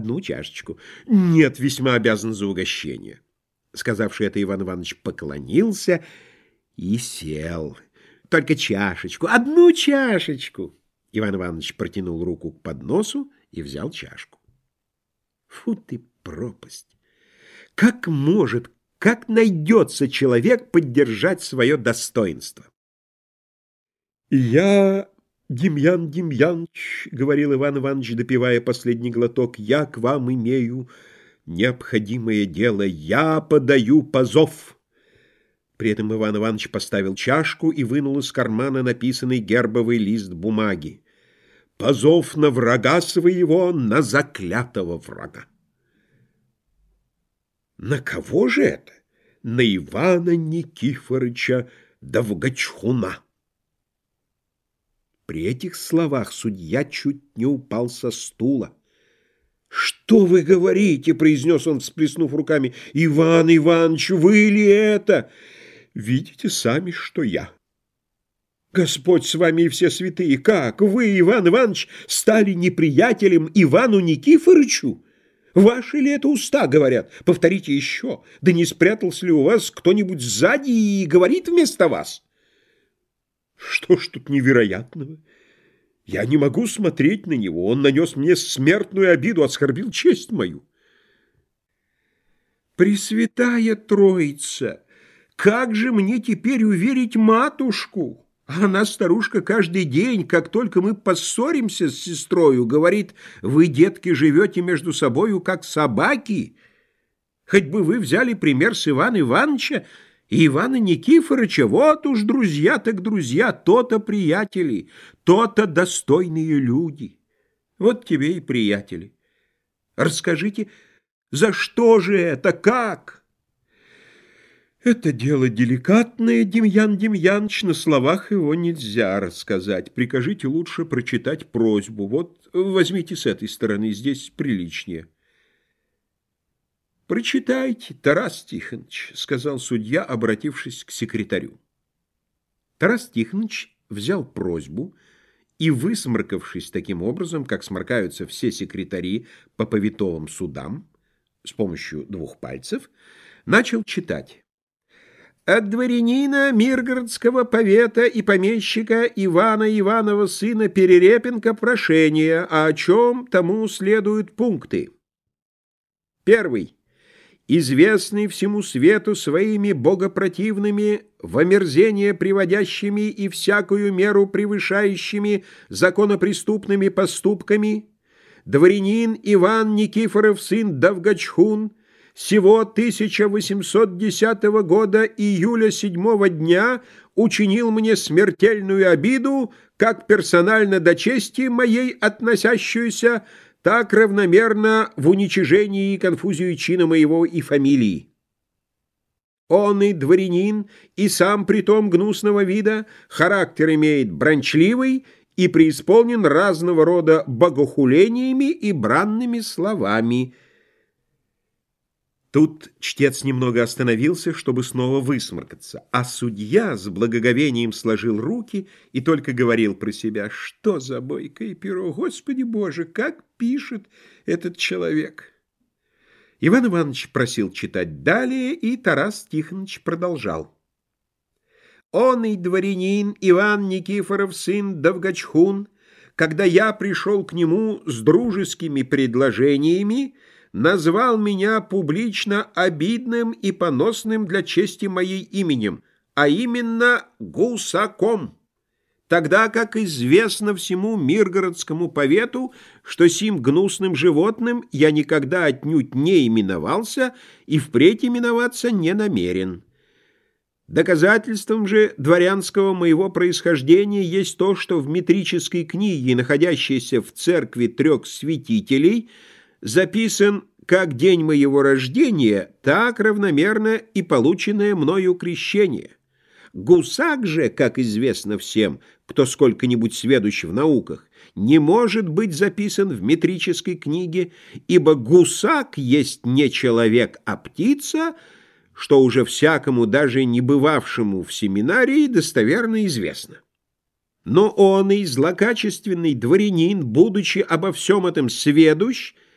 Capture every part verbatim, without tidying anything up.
одну чашечку. Нет, весьма обязан за угощение. Сказавши это, Иван Иванович поклонился и сел. Только чашечку, одну чашечку. Иван Иванович протянул руку к подносу и взял чашку. Фу ты, пропасть! Как может, как найдется человек поддержать свое достоинство? Я, Демьян Демьяныч, — говорил Иван Иванович, допивая последний глоток, — я к вам имею необходимое дело, я подаю позов. При этом Иван Иванович поставил чашку и вынул из кармана написанный гербовый лист бумаги. Позов на врага своего, на заклятого врага. На кого же это? На Ивана Никифорыча Довгачхуна. При этих словах судья чуть не упал со стула. «Что вы говорите?» — произнес он, всплеснув руками. «Иван Иванович, вы ли это?» «Видите сами, что я». «Господь с вами и все святые! Как вы, Иван Иванович, стали неприятелем Ивану Никифорычу? Ваши ли это уста говорят? Повторите еще. Да не спрятался ли у вас кто-нибудь сзади и говорит вместо вас?» «Что ж тут невероятного? Я не могу смотреть на него. Он нанес мне смертную обиду, оскорбил честь мою». «Пресвятая Троица! Как же мне теперь уверить матушку? Она, старушка, каждый день, как только мы поссоримся с сестрою, говорит: вы, детки, живете между собою, как собаки. Хоть бы вы взяли пример с Ивана Ивановича и Ивана Никифорыча. Вот уж друзья так друзья, то-то приятели, то-то достойные люди. Вот тебе и приятели. Расскажите, за что же это, как?» «Это дело деликатное, Демьян Демьяныч, на словах его нельзя рассказать. Прикажите лучше прочитать просьбу. Вот возьмите с этой стороны, здесь приличнее». «Прочитайте, Тарас Тихонович», — сказал судья, обратившись к секретарю. Тарас Тихонович взял просьбу и, высморкавшись таким образом, как сморкаются все секретари по повитовым судам, с помощью двух пальцев, начал читать. «От дворянина Миргородского повета и помещика Ивана Иванова сына Перерепенко прошение, а о чем тому следуют пункты. Первый. Известный всему свету своими богопротивными, в омерзение приводящими и всякую меру превышающими законопреступными поступками, дворянин Иван Никифоров сын Довгачхун сего тысяча восемьсот десятого года июля седьмого дня учинил мне смертельную обиду, как персонально до чести моей относящуюся, так равномерно в уничижении и конфузию чина моего и фамилии. Он и дворянин, и сам притом гнусного вида, характер имеет бранчливый и преисполнен разного рода богохулениями и бранными словами». Тут чтец немного остановился, чтобы снова высморкаться, а судья с благоговением сложил руки и только говорил про себя: «Что за бойкое перо! Господи Боже, как пишет этот человек!» Иван Иванович просил читать далее, и Тарас Тихонович продолжал. «Он и дворянин Иван Никифоров сын Довгачхун, когда я пришел к нему с дружескими предложениями, назвал меня публично обидным и поносным для чести моей именем, а именно гусаком, тогда как известно всему Миргородскому повету, что сим гнусным животным я никогда отнюдь не именовался и впредь именоваться не намерен. Доказательством же дворянского моего происхождения есть то, что в метрической книге, находящейся в церкви трех святителей, записан как день моего рождения, так равномерно и полученное мною крещение. Гусак же, как известно всем, кто сколько-нибудь сведущ в науках, не может быть записан в метрической книге, ибо гусак есть не человек, а птица, что уже всякому, даже не бывавшему в семинарии, достоверно известно. Но он и злокачественный дворянин, будучи обо всем этом сведущ,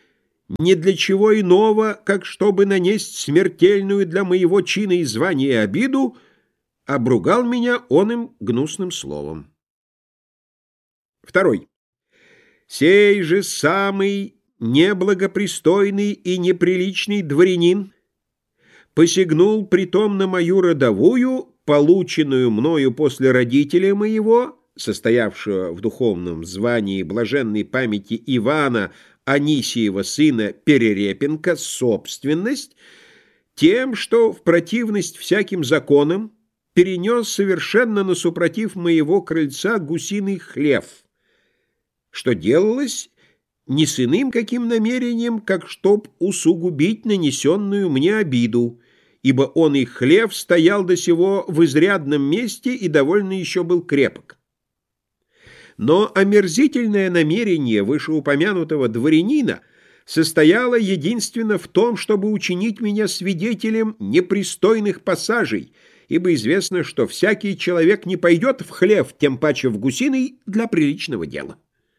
не для чего иного, как чтобы нанесть смертельную для моего чина и звания обиду, обругал меня оным гнусным словом. Второй. Сей же самый неблагопристойный и неприличный дворянин посягнул притом на мою родовую, полученную мною после родителя моего, состоявшего в духовном звании блаженной памяти Ивана Анисиева сына Перерепенко, собственность, тем, что в противность всяким законам перенес совершенно на супротив моего крыльца гусиный хлев, что делалось не с иным каким намерением, как чтоб усугубить нанесенную мне обиду, ибо он и хлев стоял до сего в изрядном месте и довольно еще был крепок. Но омерзительное намерение вышеупомянутого дворянина состояло единственно в том, чтобы учинить меня свидетелем непристойных пассажей, ибо известно, что всякий человек не пойдет в хлев, тем паче в гусиный, для приличного дела.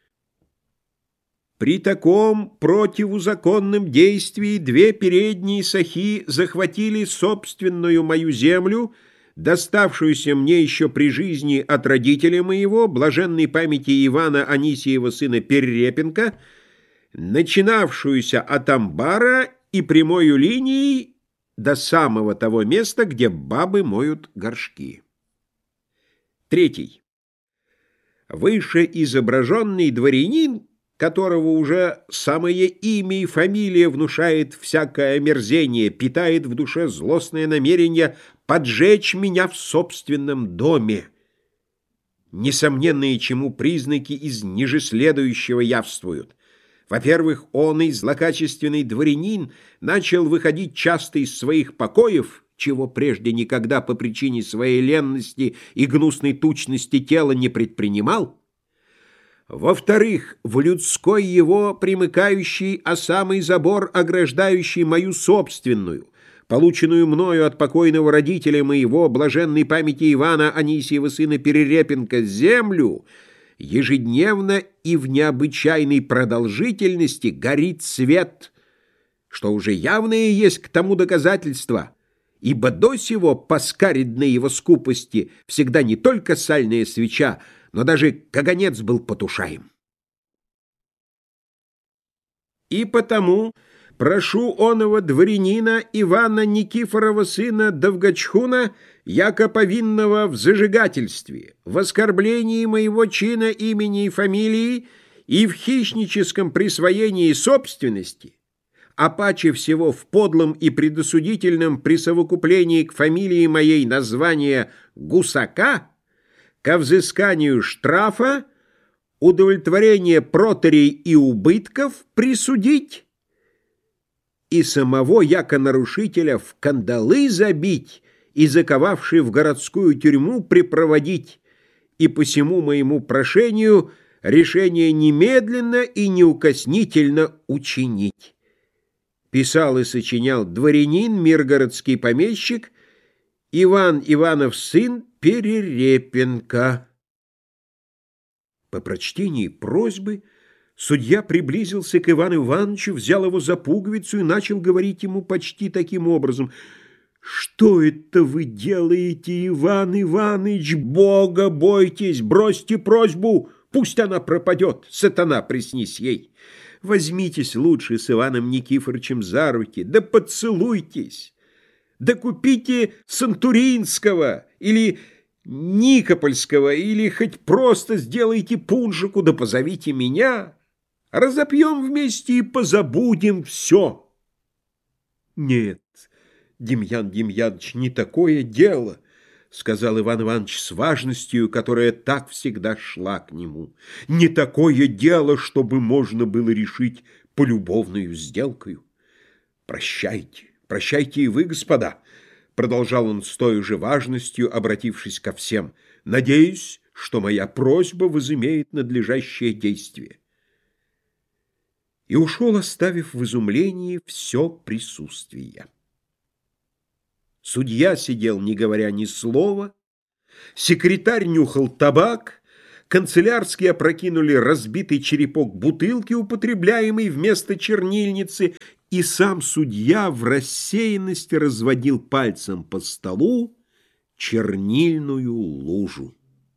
При таком противузаконном действии две передние сахи захватили собственную мою землю, доставшуюся мне еще при жизни от родителя моего, блаженной памяти Ивана Анисиева сына Перерепенко, начинавшуюся от амбара и прямою линией до самого того места, где бабы моют горшки. Третий. Выше изображенный дворянин, которого уже самое имя и фамилия внушает всякое омерзение, питает в душе злостное намерение поджечь меня в собственном доме, несомненные чему признаки из ниже следующего явствуют. Во-первых, он и злокачественный дворянин начал выходить часто из своих покоев, чего прежде никогда по причине своей ленности и гнусной тучности тела не предпринимал. Во-вторых, в людской его примыкающий, а самый забор, ограждающий мою собственную, полученную мною от покойного родителя моего, блаженной памяти Ивана Анисиева сына Перерепенко, землю, ежедневно и в необычайной продолжительности горит свет, что уже явное есть к тому доказательство, ибо до сего по скаридной его скупости всегда не только сальная свеча, но даже каганец был потушаем. И потому прошу оного дворянина Ивана Никифорова сына Довгачхуна, яко повинного в зажигательстве, в оскорблении моего чина, имени и фамилии и в хищническом присвоении собственности, а паче всего в подлом и предосудительном присовокуплении к фамилии моей названия Гусака, ко взысканию штрафа, удовлетворение протерей и убытков присудить и самого яко нарушителя в кандалы забить и, заковавший в городскую тюрьму, припроводить, и по всему моему прошению решение немедленно и неукоснительно учинить. Писал и сочинял дворянин, миргородский помещик, Иван Иванов сын Перерепенко. По прочтении просьбы судья приблизился к Ивану Ивановичу, взял его за пуговицу и начал говорить ему почти таким образом: «Что это вы делаете, Иван Иванович? Бога бойтесь, бросьте просьбу, пусть она пропадет, сатана приснись ей. Возьмитесь лучше с Иваном Никифоровичем за руки, да поцелуйтесь, да купите Сантуринского или Никопольского, или хоть просто сделайте пуншику, да позовите меня. Разопьем вместе и позабудем все». «Нет, Демьян Демьяныч, не такое дело», — сказал Иван Иванович с важностью, которая так всегда шла к нему. «Не такое дело, чтобы можно было решить полюбовную сделкою. Прощайте, прощайте и вы, господа», — продолжал он с той же важностью, обратившись ко всем. «Надеюсь, что моя просьба возымеет надлежащее действие». И ушел, оставив в изумлении все присутствие. Судья сидел, не говоря ни слова, секретарь нюхал табак, канцелярские опрокинули разбитый черепок бутылки, употребляемый вместо чернильницы, и сам судья в рассеянности разводил пальцем по столу чернильную лужу.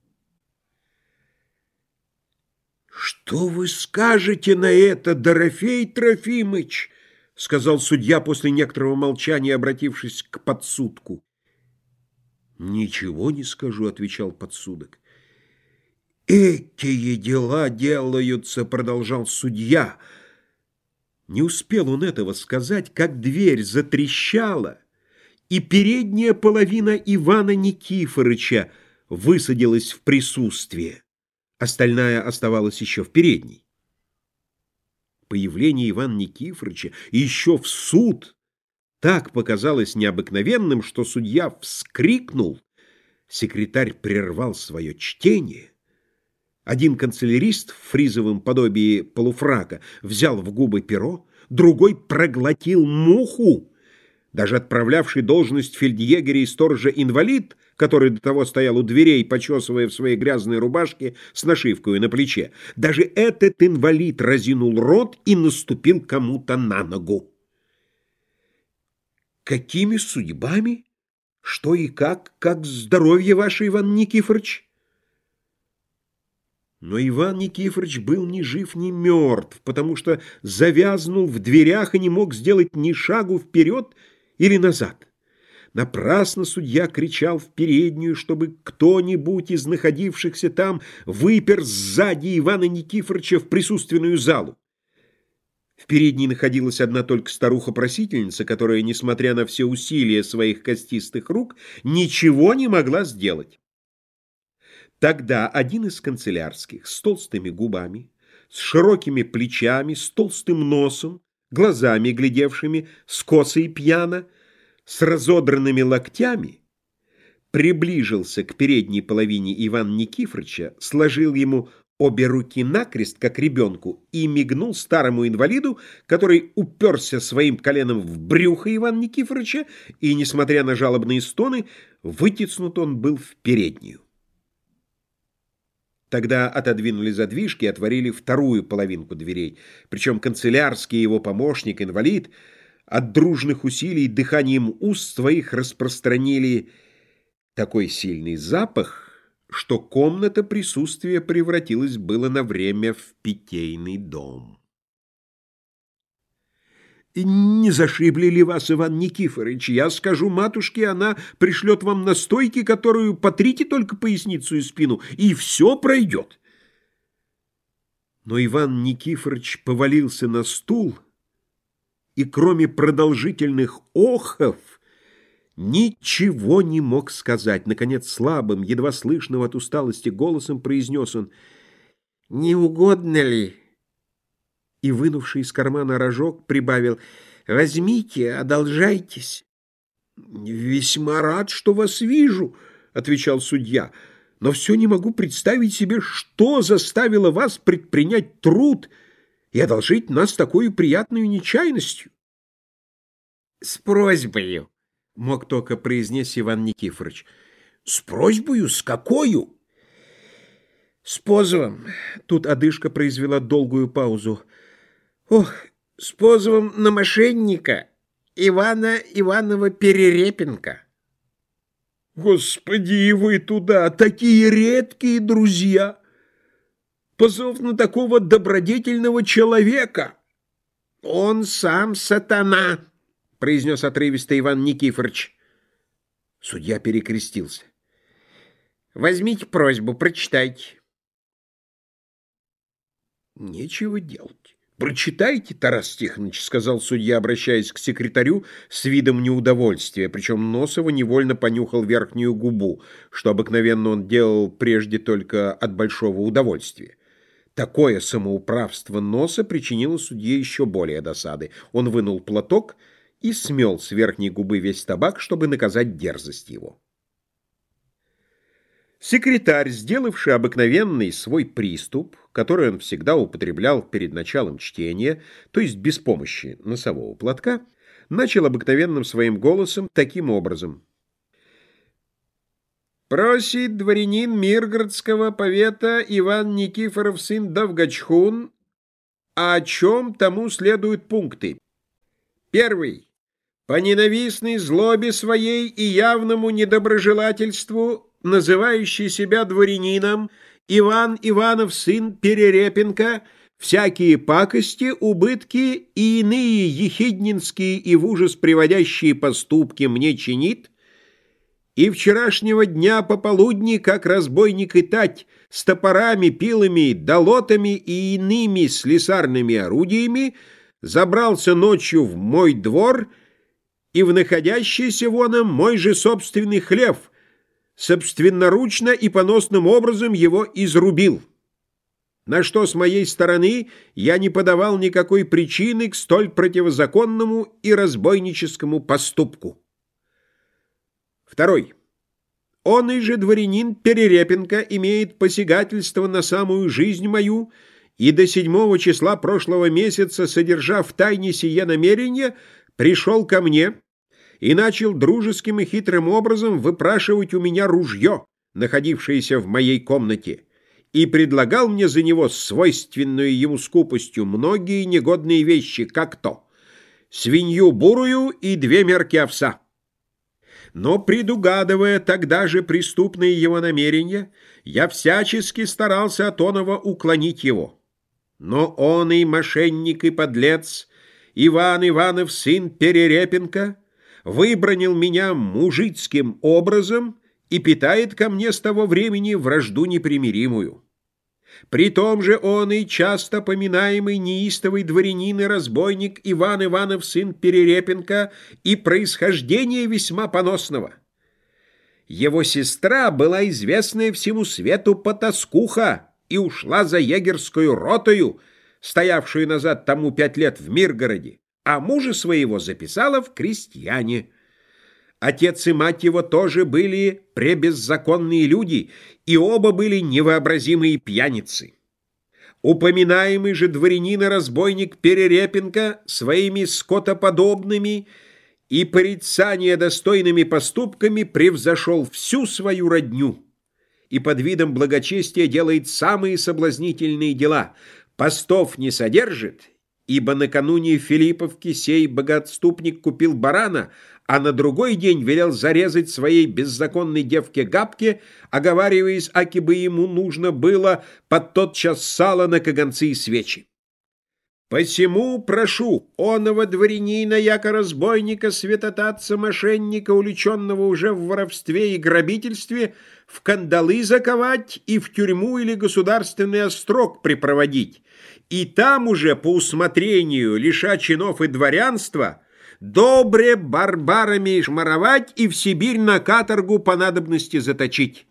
«Что вы скажете на это, Дорофей Трофимыч?» — сказал судья после некоторого молчания, обратившись к подсудку. «Ничего не скажу», — отвечал подсудок. «Экие дела делаются», — продолжал судья. Не успел он этого сказать, как дверь затрещала, и передняя половина Ивана Никифорыча высадилась в присутствие. Остальная оставалась еще в передней. Появление Ивана Никифорыча еще в суд так показалось необыкновенным, что судья вскрикнул. Секретарь прервал свое чтение. Один канцелярист в фризовом подобии полуфрака взял в губы перо, другой проглотил муху. Даже отправлявший должность фельдъегеря и сторожа инвалид, который до того стоял у дверей, почесывая в своей грязной рубашке с нашивкой на плече, даже этот инвалид разинул рот и наступил кому-то на ногу. «Какими судьбами? Что и как? Как здоровье ваше, Иван Никифорович?» Но Иван Никифорович был ни жив, ни мертв, потому что завязнул в дверях и не мог сделать ни шагу вперед или назад. Напрасно судья кричал в переднюю, чтобы кто-нибудь из находившихся там выпер сзади Ивана Никифоровича в присутственную залу. В передней находилась одна только старуха-просительница, которая, несмотря на все усилия своих костистых рук, ничего не могла сделать. Тогда один из канцелярских с толстыми губами, с широкими плечами, с толстым носом, глазами, глядевшими скосо и пьяно, с разодранными локтями, приближился к передней половине Ивана Никифоровича, сложил ему обе руки накрест, как ребенку, и мигнул старому инвалиду, который уперся своим коленом в брюхо Ивана Никифоровича, и, несмотря на жалобные стоны, вытеснут он был в переднюю. Тогда отодвинули задвижки и отворили вторую половинку дверей, причем канцелярский его помощник, инвалид, от дружных усилий дыханием уст своих распространили такой сильный запах, что комната присутствия превратилась было на время в питейный дом. «Не зашибли ли вас, Иван Никифорович? Я скажу матушке, она пришлет вам настойки, которую потрите только поясницу и спину, и все пройдет». Но Иван Никифорович повалился на стул, и кроме продолжительных охов ничего не мог сказать. Наконец, слабым, едва слышным от усталости голосом произнес он: «Не угодно ли?» И, вынувший из кармана рожок, прибавил: «Возьмите, одолжайтесь». «Весьма рад, что вас вижу», — отвечал судья, «но все не могу представить себе, что заставило вас предпринять труд и одолжить нас такой приятной нечаянностью». «С просьбою», — мог только произнести Иван Никифорович. «С просьбою? С какою?» «С позовом». Тут одышка произвела долгую паузу. «Ох, с позовом на мошенника Ивана Иванова Перерепенко». «Господи, и вы туда, такие редкие друзья! Позов на такого добродетельного человека!» «Он сам сатана», — произнес отрывисто Иван Никифорович. Судья перекрестился. «Возьмите просьбу, прочитайте». «Нечего делать. Прочитайте, Тарас Тихонович», — сказал судья, обращаясь к секретарю с видом неудовольствия, причем Носова невольно понюхал верхнюю губу, что обыкновенно он делал прежде только от большого удовольствия. Такое самоуправство носа причинило судье еще более досады. Он вынул платок и смел с верхней губы весь табак, чтобы наказать дерзость его. Секретарь, сделавший обыкновенный свой приступ, который он всегда употреблял перед началом чтения, то есть без помощи носового платка, начал обыкновенным своим голосом таким образом: Просит дворянин Миргородского повета Иван Никифоров сын Довгачхун, а о чем тому следуют пункты. Первый. По ненавистной злобе своей и явному недоброжелательству, называющий себя дворянином, Иван Иванов сын Перерепенко всякие пакости, убытки и иные ехиднинские и в ужас приводящие поступки мне чинит, и вчерашнего дня пополудни, как разбойник и тать, с топорами, пилами, долотами и иными слесарными орудиями, забрался ночью в мой двор и в находящийся воном мой же собственный хлев, собственноручно и поносным образом его изрубил. На что с моей стороны я не подавал никакой причины к столь противозаконному и разбойническому поступку. Второй. Он и же дворянин Перерепенко имеет посягательство на самую жизнь мою, и до седьмого числа прошлого месяца, содержав в тайне сие намерение, пришел ко мне и начал дружеским и хитрым образом выпрашивать у меня ружье, находившееся в моей комнате, и предлагал мне за него свойственную ему скупостью многие негодные вещи, как то свинью бурую и две мерки овса. Но, предугадывая тогда же преступные его намерения, я всячески старался от оного уклонить его. Но он и мошенник, и подлец, Иван Иванов сын Перерепенко, выбранил меня мужицким образом и питает ко мне с того времени вражду непримиримую. При том же он и часто поминаемый неистовый дворянин и разбойник Иван Иванов сын Перерепенко и происхождения весьма поносного. Его сестра была известная всему свету потаскуха и ушла за егерскую ротою, стоявшую назад тому пять лет в Миргороде, а мужа своего записала в крестьяне. Отец и мать его тоже были пребеззаконные люди, и оба были невообразимые пьяницы. Упоминаемый же дворянин и разбойник Перерепенко своими скотоподобными и порицания достойными поступками превзошел всю свою родню и под видом благочестия делает самые соблазнительные дела. Постов не содержит, ибо накануне Филипповки сей богоотступник купил барана, а на другой день велел зарезать своей беззаконной девке Габке, оговариваясь, аки бы ему нужно было под тот час сала на каганцы и свечи. Посему прошу оного дворянина, яко разбойника, святотатца, мошенника, уличенного уже в воровстве и грабительстве, в кандалы заковать и в тюрьму или государственный острог припроводить, и там уже по усмотрению, лиша чинов и дворянства, добре барбарами шмаровать и в Сибирь на каторгу по надобности заточить.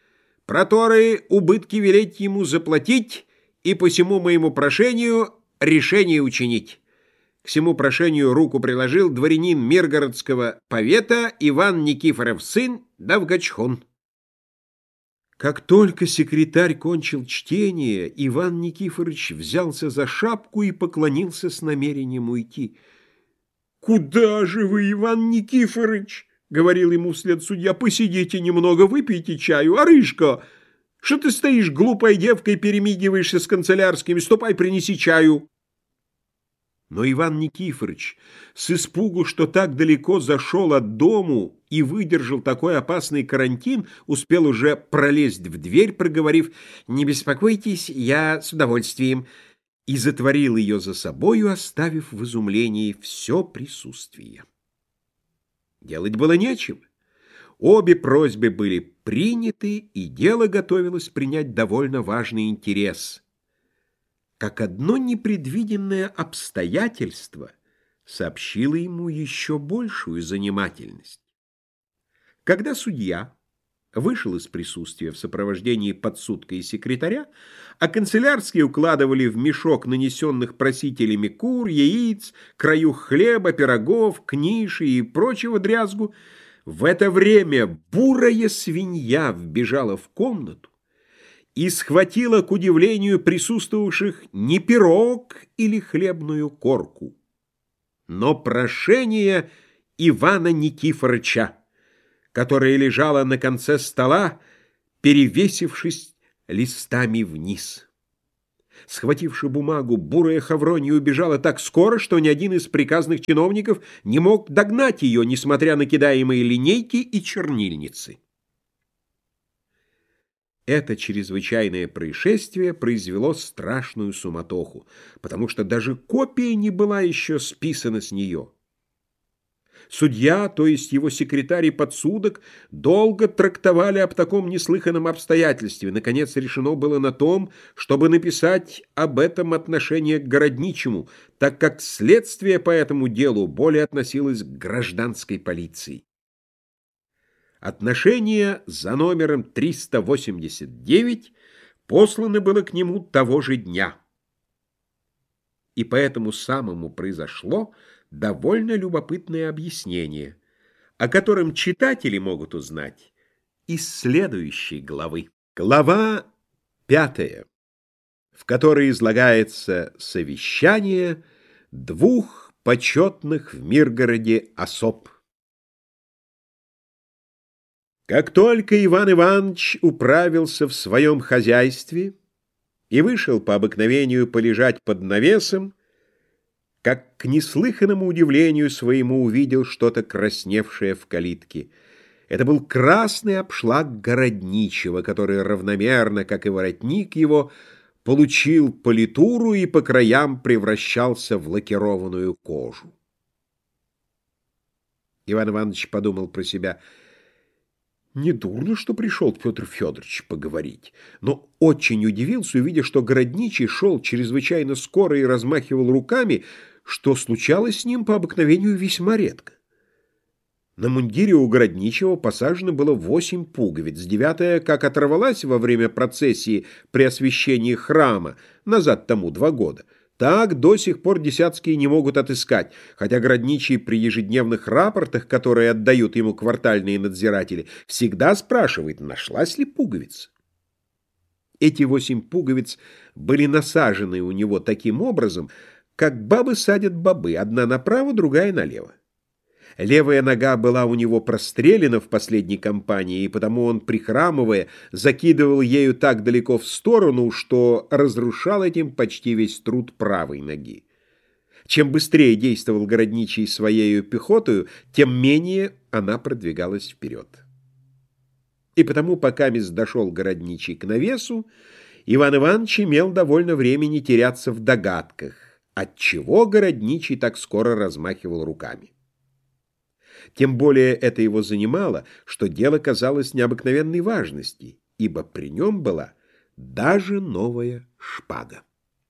Проторы убытки велеть ему заплатить и по всему моему прошению решение учинить. К всему прошению руку приложил дворянин Миргородского повета Иван Никифоров сын Довгачхун. Как только секретарь кончил чтение, Иван Никифорович взялся за шапку и поклонился с намерением уйти. «Куда же вы, Иван Никифорович?» — говорил ему вслед судья. «Посидите немного, выпейте чаю. Арышка, что ты стоишь глупой девкой, перемигиваешься с канцелярскими? Ступай, принеси чаю». Но Иван Никифорович с испугу, что так далеко зашел от дому и выдержал такой опасный карантин, успел уже пролезть в дверь, проговорив: «Не беспокойтесь, я с удовольствием», и затворил ее за собою, оставив в изумлении все присутствие. Делать было нечего. Обе просьбы были приняты, и дело готовилось принять довольно важный интерес. Как одно непредвиденное обстоятельство сообщило ему еще большую занимательность. Когда судья вышел из присутствия в сопровождении подсудка и секретаря, а канцелярские укладывали в мешок нанесенных просителями кур, яиц, краюх хлеба, пирогов, книши и прочего дрязгу, в это время бурая свинья вбежала в комнату и схватила, к удивлению присутствовавших, не пирог или хлебную корку, но прошение Ивана Никифорыча, которая лежала на конце стола, перевесившись листами вниз. Схвативши бумагу, бурая Хавронья убежала так скоро, что ни один из приказных чиновников не мог догнать ее, несмотря на кидаемые линейки и чернильницы. Это чрезвычайное происшествие произвело страшную суматоху, потому что даже копия не была еще списана с нее. Судья, то есть его секретарь и подсудок, долго трактовали об таком неслыханном обстоятельстве. Наконец решено было на том, чтобы написать об этом отношение к городничему, так как следствие по этому делу более относилось к гражданской полиции. Отношение за номером триста восемьдесят девять послано было к нему того же дня. И по этому самому произошло довольно любопытное объяснение, о котором читатели могут узнать из следующей главы. Глава пятая, в которой излагается совещание двух почетных в Миргороде особ. Как только Иван Иванович управился в своем хозяйстве и вышел по обыкновению полежать под навесом, как к неслыханному удивлению своему увидел что-то красневшее в калитке. Это был красный обшлаг городничего, который равномерно, как и воротник его, получил политуру и по краям превращался в лакированную кожу. Иван Иванович подумал про себя: недурно, что пришел Петр Федорович поговорить, но очень удивился, увидя, что городничий шел чрезвычайно скоро и размахивал руками, что случалось с ним по обыкновению весьма редко. На мундире у городничего посажено было восемь пуговиц, девятая, как оторвалась во время процессии при освящении храма, назад тому два года, так до сих пор десятские не могут отыскать, хотя городничий при ежедневных рапортах, которые отдают ему квартальные надзиратели, всегда спрашивает, нашлась ли пуговица. Эти восемь пуговиц были насажены у него таким образом, как бабы садят бобы, одна направо, другая налево. Левая нога была у него прострелена в последней кампании, и потому он, прихрамывая, закидывал ею так далеко в сторону, что разрушал этим почти весь труд правой ноги. Чем быстрее действовал городничий своею пехотою, тем менее она продвигалась вперед. И потому, пока мисс дошел городничий к навесу, Иван Иванович имел довольно времени теряться в догадках, отчего городничий так скоро размахивал руками. Тем более это его занимало, что дело казалось необыкновенной важности, ибо при нем была даже новая шпага.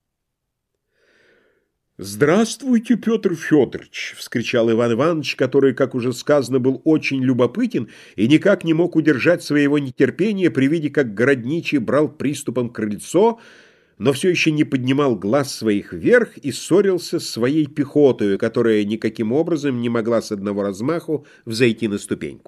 «Здравствуйте, Петр Федорович!» — вскричал Иван Иванович, который, как уже сказано, был очень любопытен и никак не мог удержать своего нетерпения при виде, как городничий брал приступом крыльцо, но все еще не поднимал глаз своих вверх и ссорился с своей пехотою, которая никаким образом не могла с одного размаху взойти на ступеньку.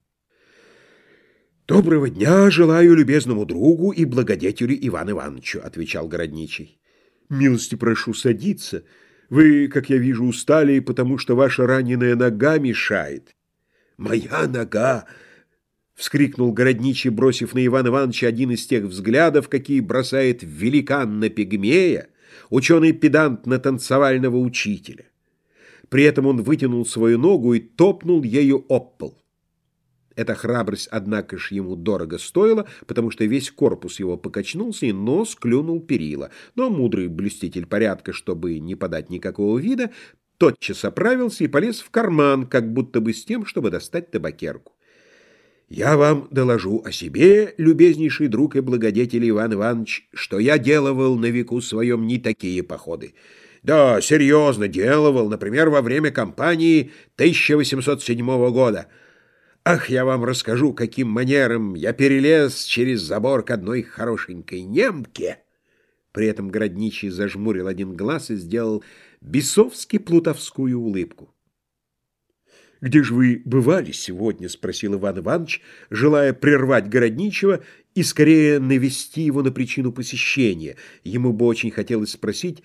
«Доброго дня желаю любезному другу и благодетелю Ивану Ивановичу», — отвечал городничий. «Милости прошу садиться. Вы, как я вижу, устали, потому что ваша раненая нога мешает». «Моя нога!» — вскрикнул городничий, бросив на Ивана Ивановича один из тех взглядов, какие бросает великан на пигмея, ученый-педант на танцевального учителя. При этом он вытянул свою ногу и топнул ею об пол. Эта храбрость, однако ж, ему дорого стоила, потому что весь корпус его покачнулся и нос клюнул перила. Но мудрый блюститель порядка, чтобы не подать никакого вида, тотчас оправился и полез в карман, как будто бы с тем, чтобы достать табакерку. «Я вам доложу о себе, любезнейший друг и благодетель Иван Иванович, что я делывал на веку своем не такие походы. Да, серьезно делывал, например, во время кампании тысяча восемьсот седьмого года. Ах, я вам расскажу, каким манером я перелез через забор к одной хорошенькой немке». При этом городничий зажмурил один глаз и сделал бесовски-плутовскую улыбку. «Где же вы бывали сегодня?» — спросил Иван Иванович, желая прервать городничего и скорее навести его на причину посещения. Ему бы очень хотелось спросить,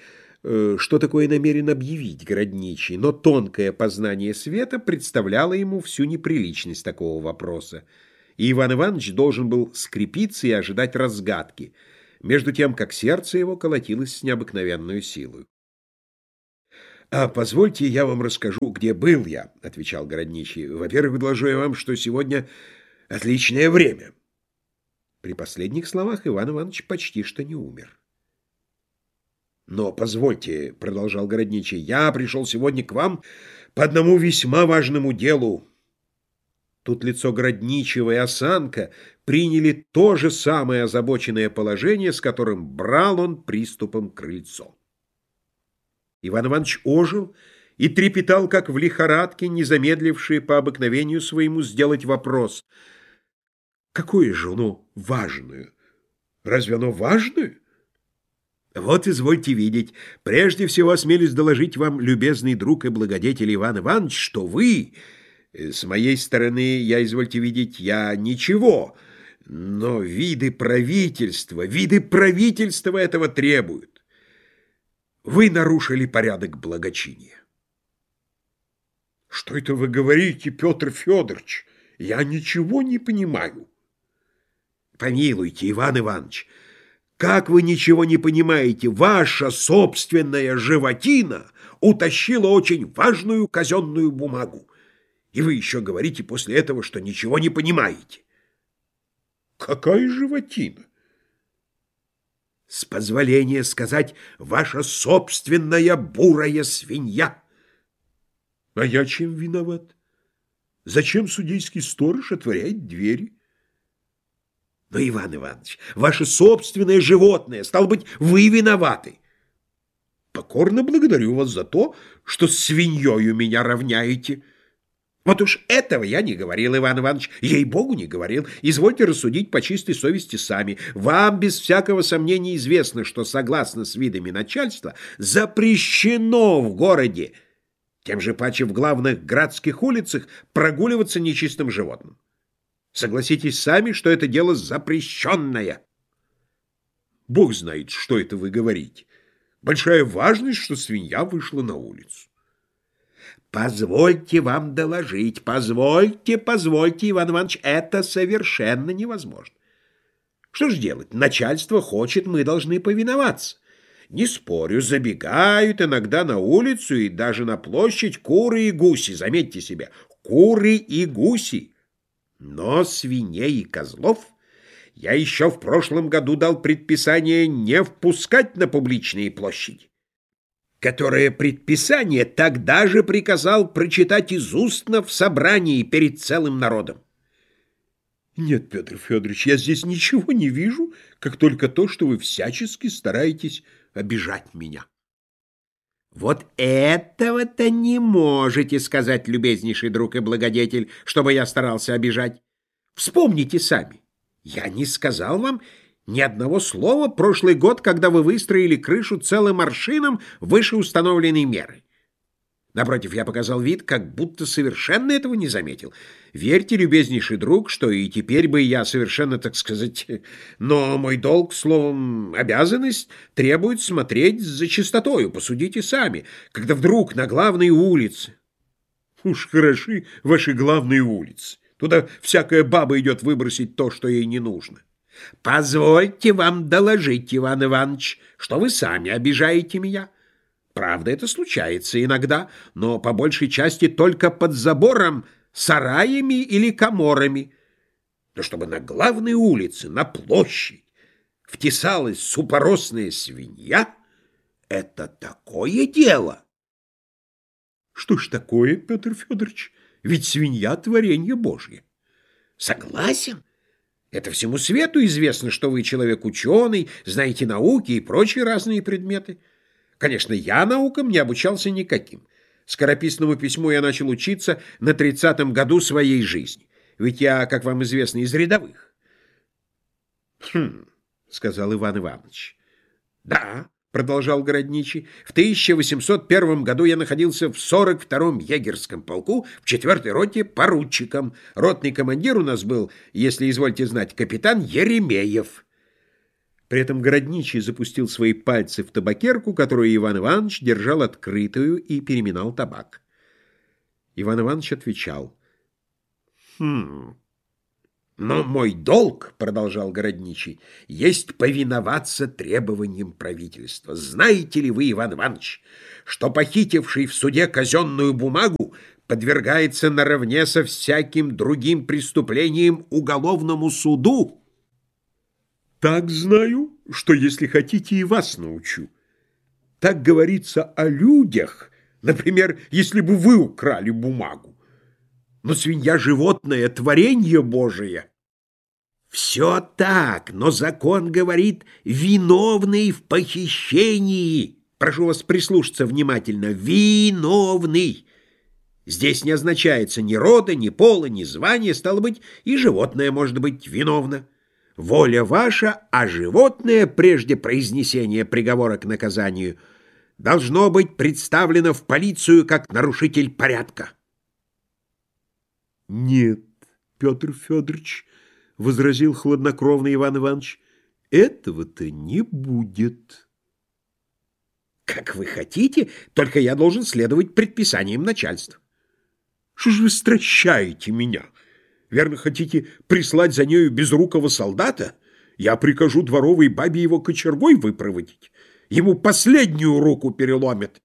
э, что такое намерен объявить городничий, но тонкое познание света представляло ему всю неприличность такого вопроса, и Иван Иванович должен был скрепиться и ожидать разгадки, между тем, как сердце его колотилось с необыкновенной силой. «А позвольте, я вам расскажу, где был я», — отвечал городничий. «Во-первых, доложу я вам, что сегодня отличное время». При последних словах Иван Иванович почти что не умер. «Но позвольте», — продолжал городничий, — «я пришел сегодня к вам по одному весьма важному делу». Тут лицо городничего и осанка приняли то же самое озабоченное положение, с которым брал он приступом крыльцо. Иван Иванович ожил и трепетал, как в лихорадке, не замедливший по обыкновению своему сделать вопрос. «Какое же оно важное? Разве оно важное?» «Вот извольте видеть. Прежде всего осмелюсь доложить вам, любезный друг и благодетель Иван Иванович, что вы, с моей стороны, я, извольте видеть, я ничего, но виды правительства, виды правительства этого требуют. Вы нарушили порядок благочиния». «Что это вы говорите, Петр Федорович? Я ничего не понимаю». «Помилуйте, Иван Иванович, как вы ничего не понимаете? Ваша собственная животина утащила очень важную казенную бумагу, и вы еще говорите после этого, что ничего не понимаете». «Какая животина?» «С позволения сказать, ваша собственная бурая свинья». «А я чем виноват? Зачем судейский сторож отворяет двери?» «Но, Иван Иванович, ваше собственное животное, стало быть, вы виноваты». «Покорно благодарю вас за то, что с свиньей меня равняете». «Вот уж этого я не говорил, Иван Иванович, ей-богу, не говорил. Извольте рассудить по чистой совести сами. Вам без всякого сомнения известно, что, согласно с видами начальства, запрещено в городе, тем же паче в главных градских улицах, прогуливаться нечистым животным. Согласитесь сами, что это дело запрещенное». «Бог знает, что это вы говорите. Большая важность, что свинья вышла на улицу». «Позвольте вам доложить, позвольте, позвольте, Иван Иванович, это совершенно невозможно. Что ж делать? Начальство хочет, мы должны повиноваться. Не спорю, забегают иногда на улицу и даже на площадь куры и гуси, заметьте себе, куры и гуси. Но свиней и козлов я еще в прошлом году дал предписание не впускать на публичные площади, которое предписание тогда же приказал прочитать из устно в собрании перед целым народом». «Нет, Петр Федорович, я здесь ничего не вижу, как только то, что вы всячески стараетесь обижать меня». «Вот этого-то не можете сказать, любезнейший друг и благодетель, чтобы я старался обижать. Вспомните сами, я не сказал вам ни одного слова прошлый год, когда вы выстроили крышу целым аршином выше установленной меры. Напротив, я показал вид, как будто совершенно этого не заметил. Верьте, любезнейший друг, что и теперь бы я совершенно, так сказать, но мой долг, словом, обязанность требует смотреть за чистотою, посудите сами, когда вдруг на главной улице...» «Уж хороши ваши главные улицы. Туда всякая баба идет выбросить то, что ей не нужно». «Позвольте вам доложить, Иван Иванович, что вы сами обижаете меня. Правда, это случается иногда, но по большей части только под забором, сараями или каморами. Но чтобы на главной улице, на площадь втесалась супоросная свинья, это такое дело». «Что ж такое, Петр Федорович? Ведь свинья — творенье Божье». «Согласен. Это всему свету известно, что вы человек ученый, знаете науки и прочие разные предметы. Конечно, я наукам не обучался никаким. Скорописному письму я начал учиться на тридцатом году своей жизни. Ведь я, как вам известно, из рядовых». «Хм», — сказал Иван Иванович. «Да», — продолжал городничий, — «в тысяча восемьсот первом году я находился в сорок втором егерском полку в четвертой роте поручиком. Ротный командир у нас был, если извольте знать, капитан Еремеев. При этом городничий запустил свои пальцы в табакерку, которую Иван Иванович держал открытую и переминал табак. Иван Иванович отвечал: «Хм... Но мой долг, — продолжал городничий, — есть повиноваться требованиям правительства. Знаете ли вы, Иван Иванович, что похитивший в суде казенную бумагу подвергается наравне со всяким другим преступлением уголовному суду?» «Так знаю, что, если хотите, и вас научу. Так говорится о людях, например, если бы вы украли бумагу. Но свинья — животное, творенье Божие». «Все так, но закон говорит: виновный в похищении. Прошу вас прислушаться внимательно. Виновный. Здесь не означается ни рода, ни пола, ни звания, стало быть, и животное может быть виновно. Воля ваша, а животное, прежде произнесения приговора к наказанию, должно быть представлено в полицию как нарушитель порядка». «Нет, Петр Федорович, — возразил хладнокровно Иван Иванович, — этого-то не будет». «Как вы хотите, только я должен следовать предписаниям начальства». «Что ж вы стращаете меня? Верно, хотите прислать за нею безрукого солдата? Я прикажу дворовой бабе его кочергой выпроводить. Ему последнюю руку переломит».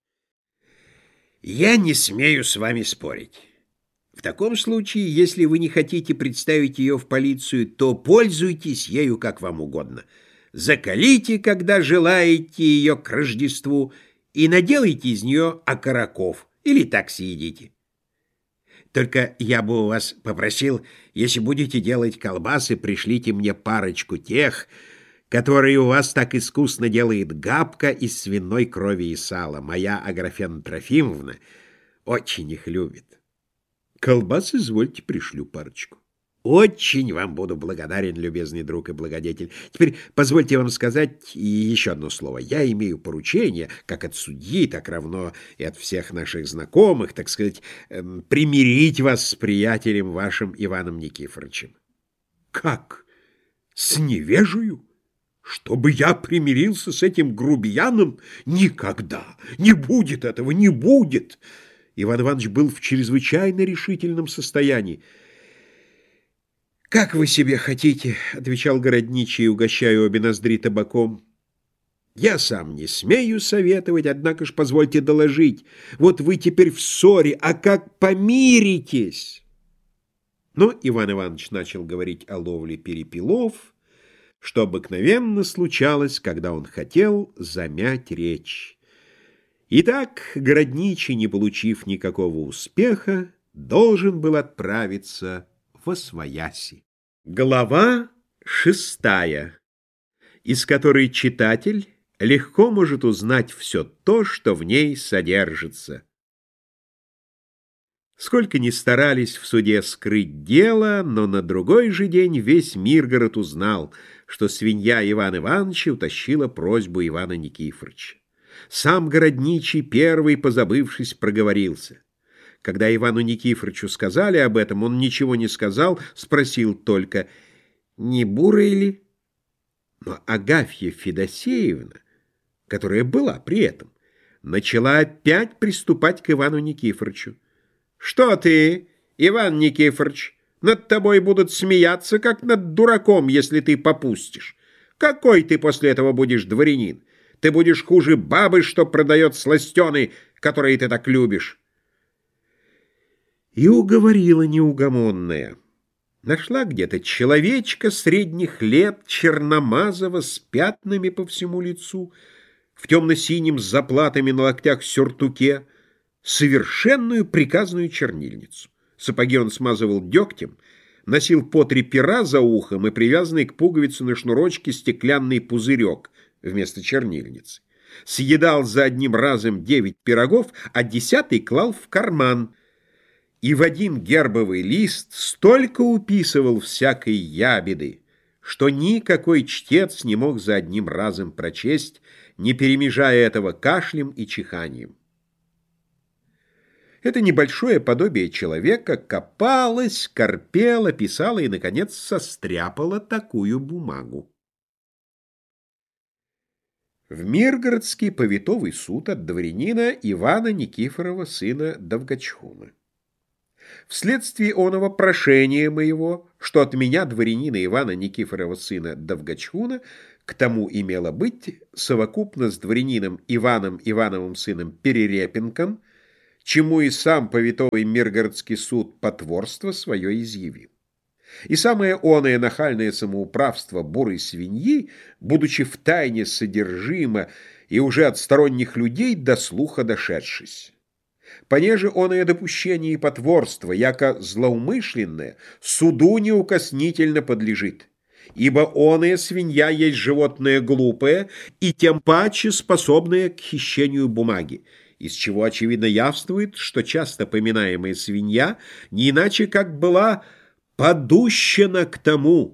«Я не смею с вами спорить. В таком случае, если вы не хотите представить ее в полицию, то пользуйтесь ею как вам угодно. Закалите, когда желаете, ее к Рождеству, и наделайте из нее окороков, или так съедите. Только я бы у вас попросил, если будете делать колбасы, пришлите мне парочку тех, которые у вас так искусно делает Габка из свиной крови и сала. Моя Аграфена Трофимовна очень их любит». «Колбас, извольте, пришлю парочку». «Очень вам буду благодарен, любезный друг и благодетель. Теперь позвольте вам сказать и еще одно слово. Я имею поручение, как от судьи, так равно и от всех наших знакомых, так сказать, эм, примирить вас с приятелем вашим Иваном Никифоровичем». «Как? С невежею? Чтобы я примирился с этим грубияном? Никогда! Не будет этого, не будет!» Иван Иванович был в чрезвычайно решительном состоянии. «Как вы себе хотите, — отвечал городничий, угощая обе ноздри табаком. — Я сам не смею советовать, однако ж позвольте доложить. Вот вы теперь в ссоре, а как помиритесь?» Но Иван Иванович начал говорить о ловле перепелов, что обыкновенно случалось, когда он хотел замять речь. Итак, городничий, не получив никакого успеха, должен был отправиться восвояси. Глава шестая, из которой читатель легко может узнать все то, что в ней содержится. Сколько ни старались в суде скрыть дело, но на другой же день весь Миргород узнал, что свинья Ивана Ивановича утащила просьбу Ивана Никифоровича. Сам городничий, первый позабывшись, проговорился. Когда Ивану Никифоровичу сказали об этом, он ничего не сказал, спросил только: «Не бурая ли?» Но Агафья Федосеевна, которая была при этом, начала опять приступать к Ивану Никифоровичу. «Что ты, Иван Никифорович, над тобой будут смеяться, как над дураком, если ты попустишь. Какой ты после этого будешь дворянин? Ты будешь хуже бабы, что продает сластены, которые ты так любишь». И уговорила неугомонная. Нашла где-то человечка средних лет, черномазого, с пятнами по всему лицу, в темно-синем с заплатами на локтях сюртуке, совершенную приказную чернильницу. Сапоги он смазывал дегтем, носил по три пера за ухом и привязанный к пуговице на шнурочке стеклянный пузырек вместо чернильницы. Съедал за одним разом девять пирогов, а десятый клал в карман. И в один гербовый лист столько уписывал всякой ябеды, что никакой чтец не мог за одним разом прочесть, не перемежая этого кашлем и чиханием. Это небольшое подобие человека копалось, корпело, писало и, наконец, состряпало такую бумагу. В Миргородский повитовый суд от дворянина Ивана Никифорова, сына Довгачхуна. Вследствие оного прошения моего, что от меня, дворянина Ивана Никифорова, сына Довгачхуна, к тому имело быть, совокупно с дворянином Иваном Ивановым сыном Перерепенком, чему и сам повитовый Миргородский суд потворство свое изъявил. И самое оное нахальное самоуправство бурой свиньи, будучи в тайне содержимо и уже от сторонних людей до слуха дошедшись. Понеже оное допущение и потворство, яко злоумышленное, суду неукоснительно подлежит, ибо оная свинья есть животное глупое и тем паче способное к хищению бумаги, из чего очевидно явствует, что часто поминаемая свинья не иначе как была подущена к тому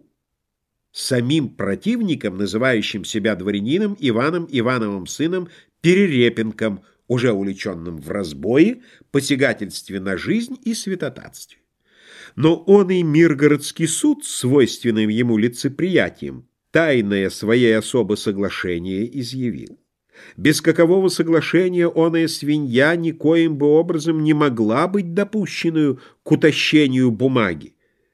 самим противником, называющим себя дворянином Иваном Ивановым сыном Перерепенком, уже увлеченным в разбое, посягательстве на жизнь и святотатстве. Но он и Миргородский суд, свойственным ему лицеприятием, тайное своей особо соглашение изъявил. Без какового соглашения оная свинья никоим бы образом не могла быть допущенную к утащению бумаги,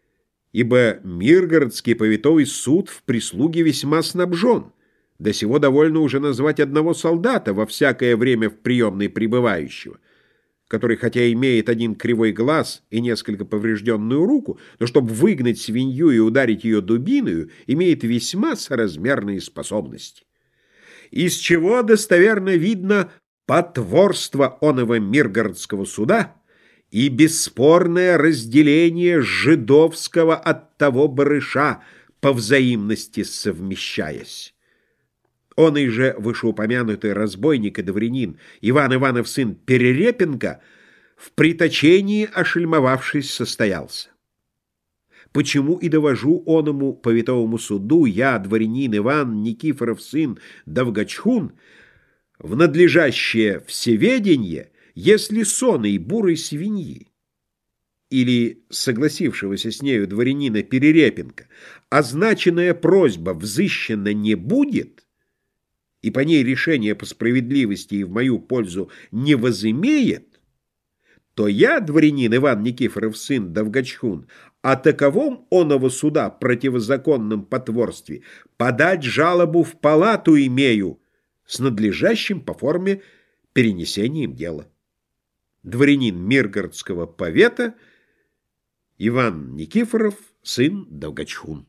ибо Миргородский повитовый суд в прислуге весьма снабжен. До сего довольно уже назвать одного солдата во всякое время в приемной пребывающего, который, хотя имеет один кривой глаз и несколько поврежденную руку, но чтобы выгнать свинью и ударить ее дубиною, имеет весьма соразмерные способности. Из чего достоверно видно потворство оного Миргородского суда и бесспорное разделение жидовского от того барыша, по взаимности совмещаясь. Он и же вышеупомянутый разбойник и дворянин Иван Иванов сын Перерепенка в приточении ошельмовавшись состоялся. Почему и довожу оному повитовому суду я, дворянин Иван Никифоров сын Довгачхун, в надлежащее всеведенье, если сонной бурой свиньи или согласившегося с нею дворянина Перерепенка означенная просьба взыщена не будет, и по ней решение по справедливости и в мою пользу не возымеет, то я, дворянин Иван Никифоров сын Довгачхун, о таковом оного суда противозаконном потворстве подать жалобу в палату имею с надлежащим по форме перенесением дела. Дворянин Миргородского повета Иван Никифоров сын Довгачхун.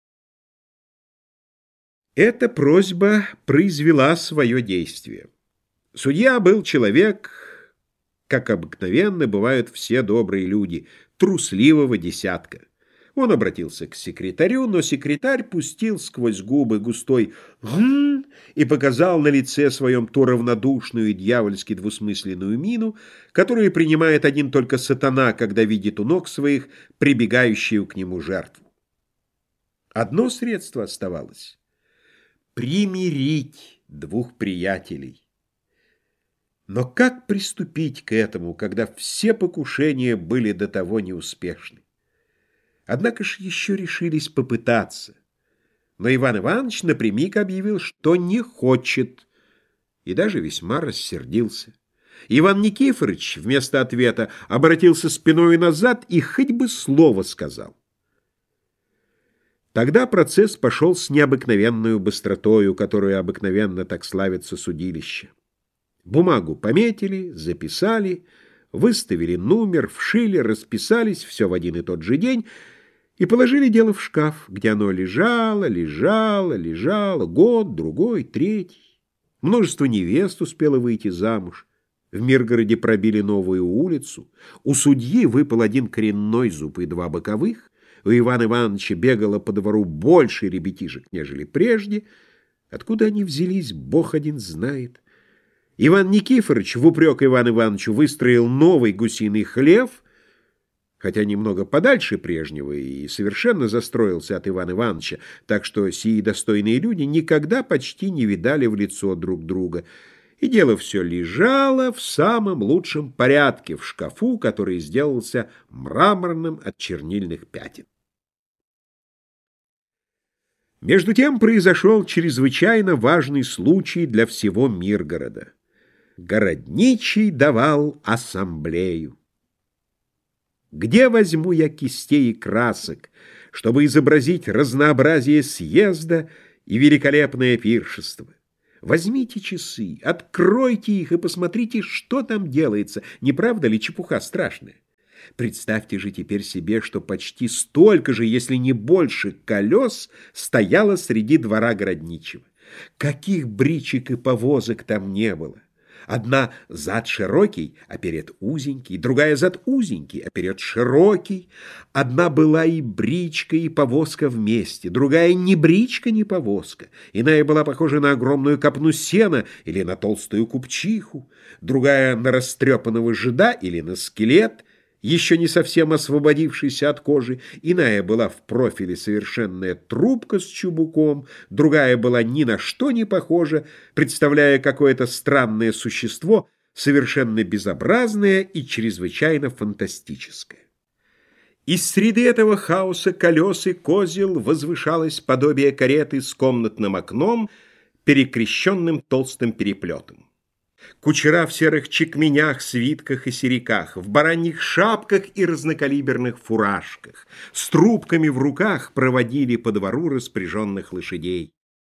Эта просьба произвела свое действие. Судья был человек, как обыкновенно бывают все добрые люди, трусливого десятка. Он обратился к секретарю, но секретарь пустил сквозь губы густой «гм» и показал на лице своем ту равнодушную и дьявольски двусмысленную мину, которую принимает один только сатана, когда видит у ног своих прибегающую к нему жертву. Одно средство оставалось — примирить двух приятелей. Но как приступить к этому, когда все покушения были до того неуспешны? Однако ж еще решились попытаться. Но Иван Иванович напрямик объявил, что не хочет, и даже весьма рассердился. Иван Никифорович вместо ответа обратился спиной назад и хоть бы слово сказал. Тогда процесс пошел с необыкновенной быстротою, которую обыкновенно так славится судилище. Бумагу пометили, записали, выставили номер, вшили, расписались, все в один и тот же день, и положили дело в шкаф, где оно лежало, лежало, лежало, год, другой, третий. Множество невест успело выйти замуж. В Миргороде пробили новую улицу. У судьи выпал один коренной зуб и два боковых. У Ивана Ивановича бегало по двору больше ребятишек, нежели прежде. Откуда они взялись, Бог один знает. Иван Никифорович в упрек Ивану Ивановичу выстроил новый гусиный хлев, хотя немного подальше прежнего, и совершенно застроился от Ивана Ивановича, так что сии достойные люди никогда почти не видали в лицо друг друга. И дело все лежало в самом лучшем порядке в шкафу, который сделался мраморным от чернильных пятен. Между тем произошел чрезвычайно важный случай для всего Миргорода. Городничий давал ассамблею. Где возьму я кистей и красок, чтобы изобразить разнообразие съезда и великолепное пиршество? Возьмите часы, откройте их и посмотрите, что там делается. Не правда ли чепуха страшная? Представьте же теперь себе, что почти столько же, если не больше, колес стояло среди двора городничего. Каких бричек и повозок там не было! Одна зад широкий, а перед узенький, другая зад узенький, а перед широкий. Одна была и бричка, и повозка вместе, другая ни бричка, ни повозка. Иная была похожа на огромную копну сена или на толстую купчиху, другая на растрепанного жида или на скелет, еще не совсем освободившийся от кожи. Иная была в профиле совершенная трубка с чубуком, другая была ни на что не похожа, представляя какое-то странное существо, совершенно безобразное и чрезвычайно фантастическое. Из среды этого хаоса колес и козел возвышалось подобие кареты с комнатным окном, перекрещенным толстым переплетом. Кучера в серых чекменях, свитках и сериках, в бараньих шапках и разнокалиберных фуражках, с трубками в руках проводили по двору распряженных лошадей.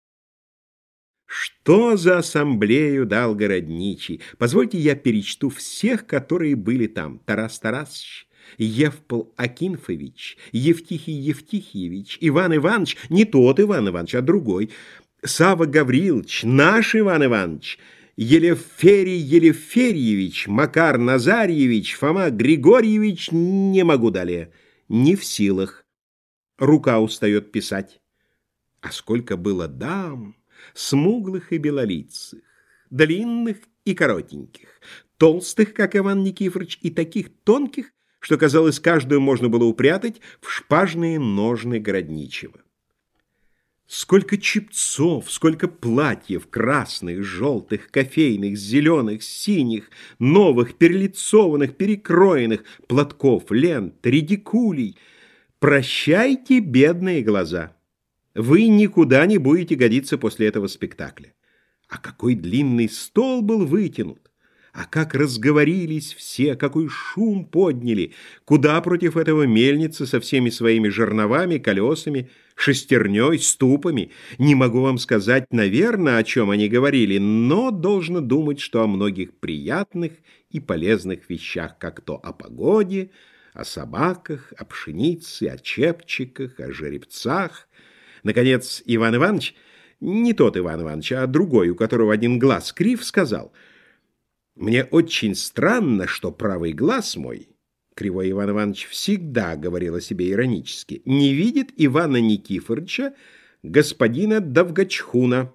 Что за ассамблею дал городничий? Позвольте я перечту всех, которые были там. Тарас Тарасович, Евпол Акинфович, Евтихий Евтихиевич, Иван Иванович, не тот Иван Иванович, а другой, Савва Гаврилович, наш Иван Иванович, Елеферий Елеферьевич, Макар Назарьевич, Фома Григорьевич, не могу далее, не в силах. Рука устает писать. А сколько было дам, смуглых и белолицых, длинных и коротеньких, толстых, как Иван Никифорович, и таких тонких, что, казалось, каждую можно было упрятать в шпажные ножны городничего. Сколько чепцов, сколько платьев, красных, желтых, кофейных, зеленых, синих, новых, перелицованных, перекроенных, платков, лент, редикулей. Прощайте, бедные глаза. Вы никуда не будете годиться после этого спектакля. А какой длинный стол был вытянут! А как разговорились все, какой шум подняли! Куда против этого мельница со всеми своими жерновами, колесами, шестерней, ступами? Не могу вам сказать, наверное, о чем они говорили, но должно думать, что о многих приятных и полезных вещах, как то о погоде, о собаках, о пшенице, о чепчиках, о жеребцах. Наконец, Иван Иванович, не тот Иван Иванович, а другой, у которого один глаз крив, сказал: «Мне очень странно, что правый глаз мой, кривой Иван Иванович всегда говорил о себе иронически, не видит Ивана Никифоровича, господина Довгачхуна».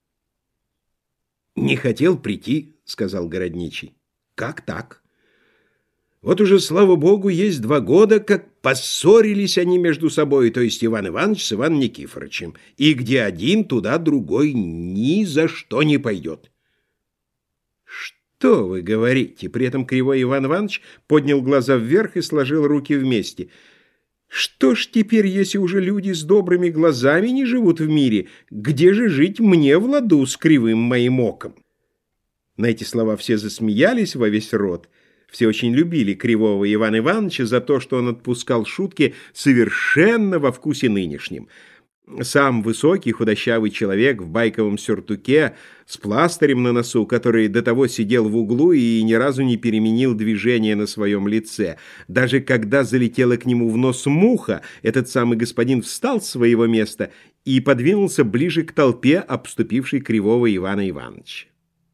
«Не хотел прийти», — сказал городничий. «Как так? Вот уже, слава богу, есть два года, как поссорились они между собой, то есть Иван Иванович с Иваном Никифоровичем, и где один, туда другой ни за что не пойдет». «Что вы говорите?» При этом кривой Иван Иванович поднял глаза вверх и сложил руки вместе. «Что ж теперь, если уже люди с добрыми глазами не живут в мире, где же жить мне в ладу с кривым моим оком?» На эти слова все засмеялись во весь рот. Все очень любили кривого Ивана Ивановича за то, что он отпускал шутки совершенно во вкусе нынешнем. Сам высокий худощавый человек в байковом сюртуке с пластырем на носу, который до того сидел в углу и ни разу не переменил движение на своем лице. Даже когда залетела к нему в нос муха, этот самый господин встал с своего места и подвинулся ближе к толпе, обступившей кривого Ивана Ивановича.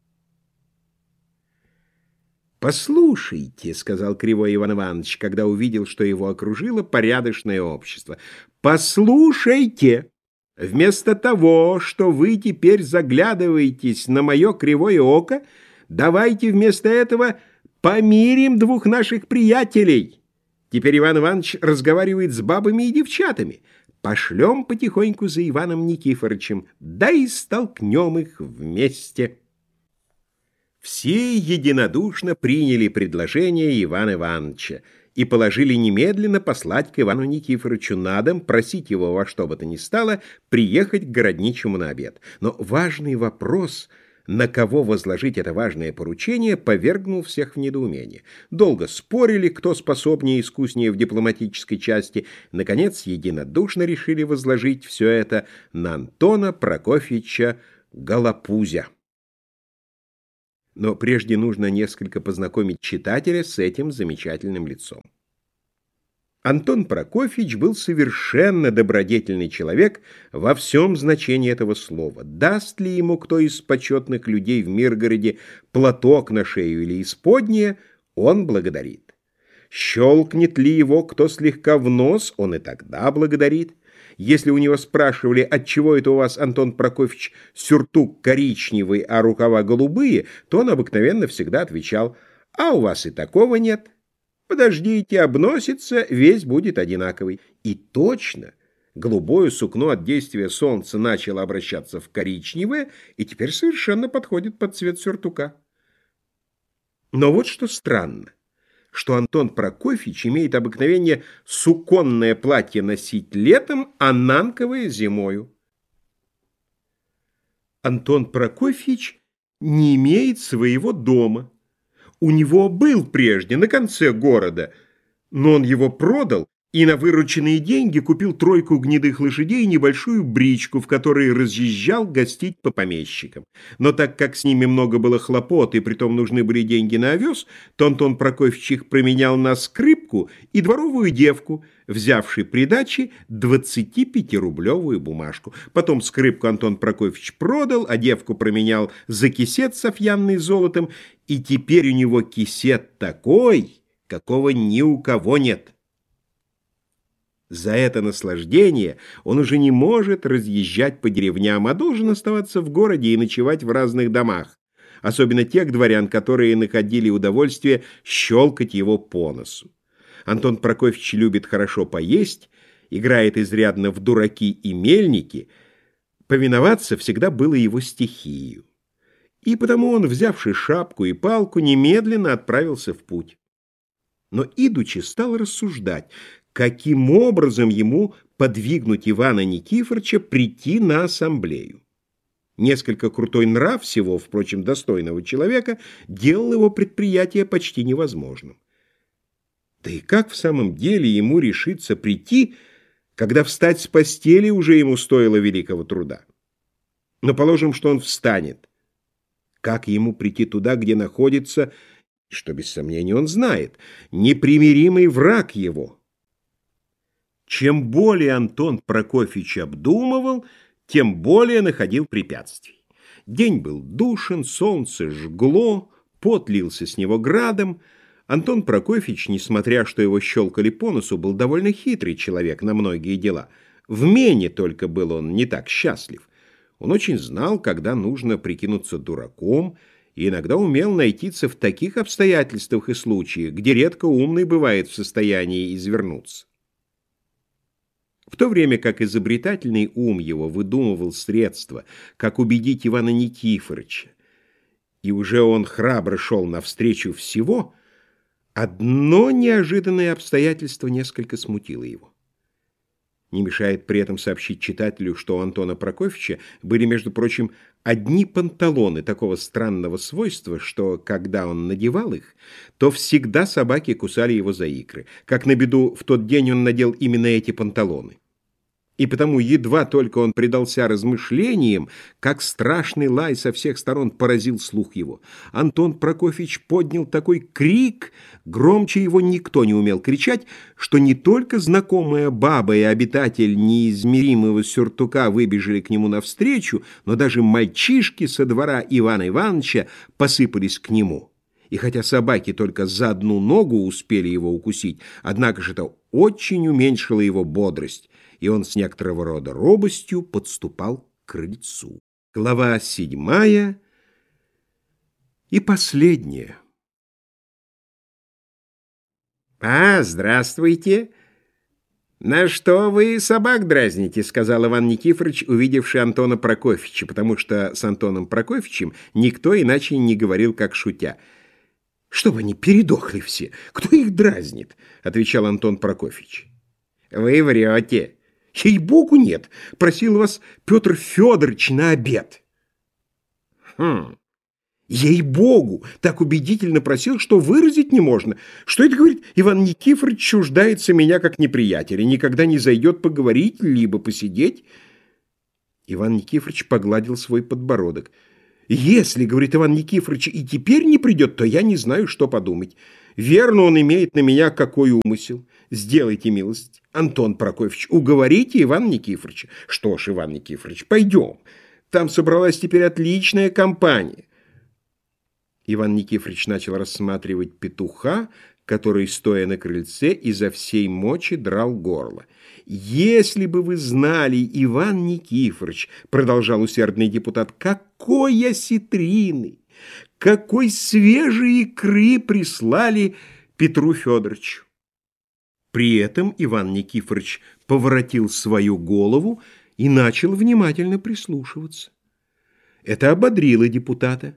«Послушайте», — сказал кривой Иван Иванович, когда увидел, что его окружило порядочное общество, «послушайте, вместо того, что вы теперь заглядываетесь на мое кривое око, давайте вместо этого помирим двух наших приятелей. Теперь Иван Иванович разговаривает с бабами и девчатами. Пошлем потихоньку за Иваном Никифоровичем, да и столкнем их вместе». Все единодушно приняли предложение Ивана Ивановича и положили немедленно послать к Ивану Никифоровичу на дом, просить его во что бы то ни стало приехать к городничему на обед. Но важный вопрос, на кого возложить это важное поручение, повергнул всех в недоумение. Долго спорили, кто способнее и искуснее в дипломатической части. Наконец, единодушно решили возложить все это на Антона Прокофьевича Голопузя. Но прежде нужно несколько познакомить читателя с этим замечательным лицом. Антон Прокофьевич был совершенно добродетельный человек во всем значении этого слова. Даст ли ему кто из почетных людей в Миргороде платок на шею или исподнее, он благодарит. Щелкнет ли его кто слегка в нос, он и тогда благодарит. Если у него спрашивали, отчего это у вас, Антон Прокофьевич, сюртук коричневый, а рукава голубые, то он обыкновенно всегда отвечал: а у вас и такого нет. Подождите, обносится, весь будет одинаковый. И точно, голубое сукно от действия солнца начало обращаться в коричневое и теперь совершенно подходит под цвет сюртука. Но вот что странно, что Антон Прокофьевич имеет обыкновение суконное платье носить летом, а нанковое зимою. Антон Прокофьевич не имеет своего дома. У него был прежде на конце города, но он его продал и на вырученные деньги купил тройку гнедых лошадей и небольшую бричку, в которой разъезжал гостить по помещикам. Но так как с ними много было хлопот и притом нужны были деньги на овес, то Антон Прокофьевич их променял на скрипку и дворовую девку, взявший при даче двадцатипятирублевую бумажку. Потом скрипку Антон Прокофьевич продал, а девку променял за кисет софьянный золотом, и теперь у него кисет такой, какого ни у кого нет. За это наслаждение он уже не может разъезжать по деревням, а должен оставаться в городе и ночевать в разных домах, особенно тех дворян, которые находили удовольствие щелкать его по носу. Антон Прокофьевич любит хорошо поесть, играет изрядно в дураки и мельники, повиноваться всегда было его стихией. И потому он, взявши шапку и палку, немедленно отправился в путь. Но, идучи, стал рассуждать, каким образом ему подвигнуть Ивана Никифоровича прийти на ассамблею. Несколько крутой нрав всего, впрочем, достойного человека, делал его предприятие почти невозможным. Да и как в самом деле ему решиться прийти, когда встать с постели уже ему стоило великого труда? Но положим, что он встанет. Как ему прийти туда, где находится, что без сомнения он знает, непримиримый враг его? Чем более Антон Прокофьевич обдумывал, тем более находил препятствий. День был душен, солнце жгло, пот лился с него градом. Антон Прокофьевич, несмотря что его щелкали по носу, был довольно хитрый человек на многие дела. В мене только был он не так счастлив. Он очень знал, когда нужно прикинуться дураком, и иногда умел найтиться в таких обстоятельствах и случаях, где редко умный бывает в состоянии извернуться. В то время как изобретательный ум его выдумывал средства, как убедить Ивана Никифоровича, и уже он храбро шел навстречу всего, одно неожиданное обстоятельство несколько смутило его. Не мешает при этом сообщить читателю, что у Антона Прокофьевича были, между прочим, одни панталоны такого странного свойства, что, когда он надевал их, то всегда собаки кусали его за икры. Как на беду, в тот день он надел именно эти панталоны. И потому едва только он предался размышлениям, как страшный лай со всех сторон поразил слух его. Антон Прокофьевич поднял такой крик, громче его никто не умел кричать, что не только знакомая баба и обитатель неизмеримого сюртука выбежали к нему навстречу, но даже мальчишки со двора Ивана Ивановича посыпались к нему. И хотя собаки только за одну ногу успели его укусить, однако же это очень уменьшило его бодрость, и он с некоторого рода робостью подступал к крыльцу. Глава седьмая и последняя. «А, здравствуйте! «На что вы собак дразните?» — сказал Иван Никифорович, увидевший Антона Прокофьевича, потому что с Антоном Прокофьевичем никто иначе не говорил, как шутя. «Чтобы они передохли все! Кто их дразнит?» — отвечал Антон Прокофьевич. «Вы врете!» «Ей-богу, нет! Просил вас Петр Федорович на обед!» «Хм! Ей-богу! Так убедительно просил, что выразить не можно. Что это, говорит, Иван Никифорович чуждается меня как неприятеля, никогда не зайдет поговорить, либо посидеть?» Иван Никифорович погладил свой подбородок. «Если, — говорит Иван Никифорович, — и теперь не придет, то я не знаю, что подумать. Верно, он имеет на меня какой умысел. Сделайте милость, Антон Прокофьевич, уговорите Ивана Никифоровича». «Что ж, Иван Никифорович, пойдем. Там собралась теперь отличная компания». Иван Никифорович начал рассматривать петуха, который, стоя на крыльце, изо всей мочи драл горло. «Если бы вы знали, Иван Никифорович, — продолжал усердный депутат, — какой осетрины, какой свежей икры прислали Петру Федоровичу!» При этом Иван Никифорович поворотил свою голову и начал внимательно прислушиваться. Это ободрило депутата.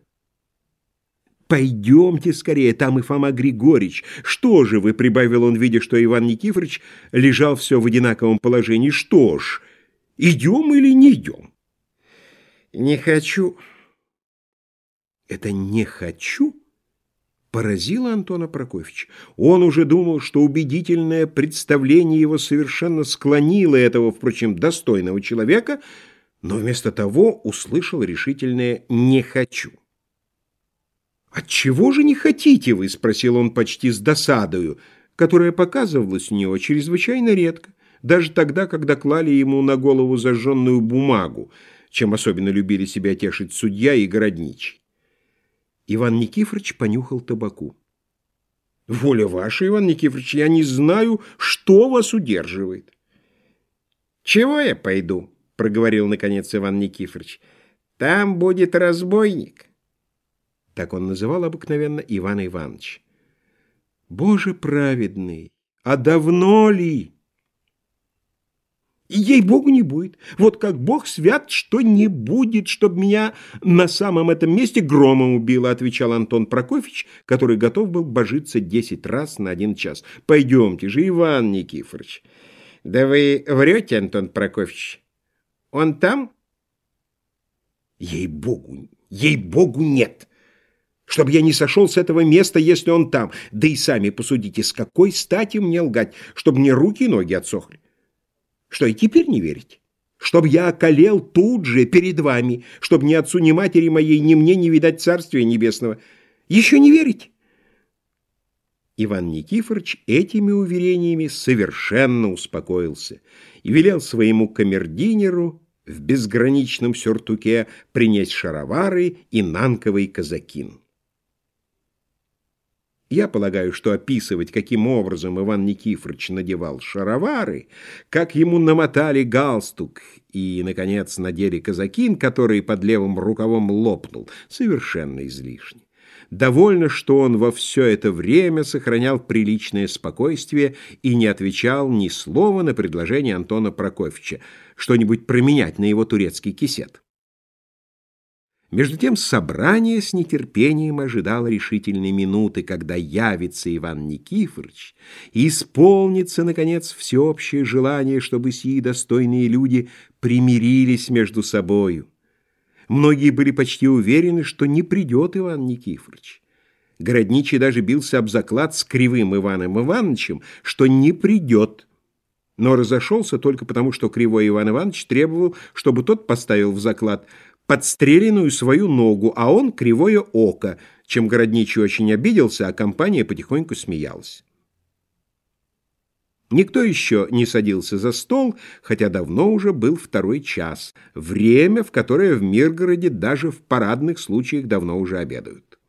«Пойдемте скорее, там и Фома Григорьевич. Что же вы, — прибавил он, видя, что Иван Никифорович лежал все в одинаковом положении, — что ж, идем или не идем?» «Не хочу». Это «не хочу» поразило Антона Прокофьевича. Он уже думал, что убедительное представление его совершенно склонило этого, впрочем, достойного человека, но вместо того услышал решительное «не хочу». «Отчего же не хотите вы?» — спросил он почти с досадою, которая показывалась у него чрезвычайно редко, даже тогда, когда клали ему на голову зажженную бумагу, чем особенно любили себя тешить судья и городничий. Иван Никифорович понюхал табаку. «Воля ваша, Иван Никифорович, я не знаю, что вас удерживает». «Чего я пойду?» — проговорил наконец Иван Никифорович. «Там будет разбойник». Так он называл обыкновенно Ивана Ивановича. «Боже праведный, а давно ли?» «И ей-богу не будет. Вот как Бог свят, что не будет, чтобы меня на самом этом месте громом убило», — отвечал Антон Прокофьевич, который готов был божиться десять раз на один час. «Пойдемте же, Иван Никифорович». «Да вы врете, Антон Прокофьевич? Он там?» «Ей-богу, ей-богу, нет. Чтоб я не сошел с этого места, если он там. Да и сами посудите, с какой стати мне лгать, чтобы мне руки и ноги отсохли. Что, и теперь не верите? Чтоб я околел тут же перед вами, чтоб ни отцу, ни матери моей, ни мне не видать Царствия Небесного. Еще не верите?» Иван Никифорович этими уверениями совершенно успокоился и велел своему камердинеру в безграничном сюртуке принять шаровары и нанковый казакин. Я полагаю, что описывать, каким образом Иван Никифорович надевал шаровары, как ему намотали галстук и, наконец, надели казакин, который под левым рукавом лопнул, совершенно излишне. Довольно, что он во все это время сохранял приличное спокойствие и не отвечал ни слова на предложение Антона Прокофьевича что-нибудь променять на его турецкий кисет. Между тем собрание с нетерпением ожидало решительной минуты, когда явится Иван Никифорович и исполнится, наконец, всеобщее желание, чтобы сии достойные люди примирились между собою. Многие были почти уверены, что не придет Иван Никифорович. Городничий даже бился об заклад с Кривым Иваном Ивановичем, что не придет, но разошелся только потому, что Кривой Иван Иванович требовал, чтобы тот поставил в заклад подстреленную свою ногу, а он кривое око, чем городничий очень обиделся, а компания потихоньку смеялась. Никто еще не садился за стол, хотя давно уже был второй час, время, в которое в Миргороде даже в парадных случаях давно уже обедают.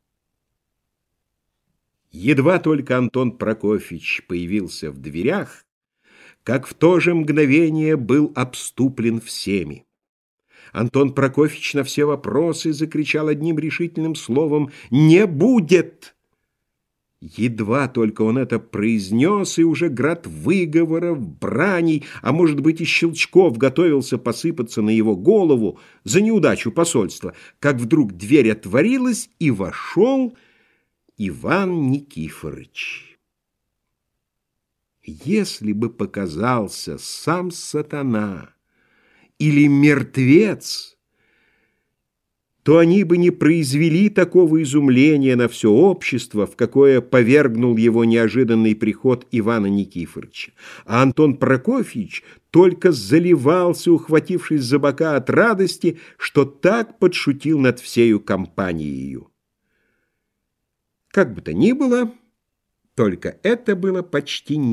Едва только Антон Прокофьевич появился в дверях, как в то же мгновение был обступлен всеми. Антон Прокофьевич на все вопросы закричал одним решительным словом: «Не будет!» Едва только он это произнес, и уже град выговоров, браней, а может быть и щелчков готовился посыпаться на его голову за неудачу посольства, как вдруг дверь отворилась, и вошел Иван Никифорыч. Если бы показался сам сатана или мертвец, то они бы не произвели такого изумления на все общество, в какое повергнул его неожиданный приход Ивана Никифорыча. А Антон Прокофьевич только заливался, ухватившись за бока от радости, что так подшутил над всею компанией. Как бы то ни было, только это было почти